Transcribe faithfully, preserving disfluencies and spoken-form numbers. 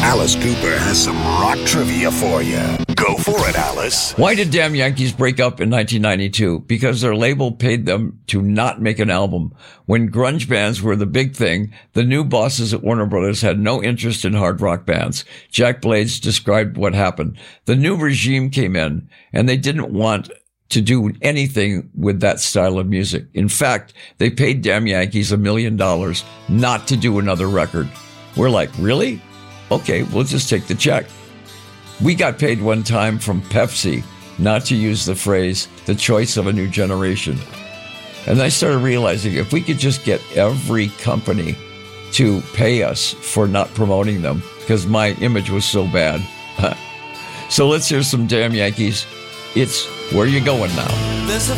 Alice Cooper has some rock trivia for you. Go for it, Alice. Why did Damn Yankees break up in nineteen ninety-two? Because their label paid them to not make an album. When grunge bands were the big thing, the new bosses at Warner Brothers had no interest in hard rock bands. Jack Blades described what happened. The new regime came in, and they didn't want to do anything with that style of music. In fact, they paid Damn Yankees a million dollars not to do another record. We're like, really? Okay, we'll just take the check. We got paid one time from Pepsi not to use the phrase, the choice of a new generation. And I started realizing if we could just get every company to pay us for not promoting them, because my image was so bad. So let's hear some Damn Yankees. It's Where You Going Now? There's a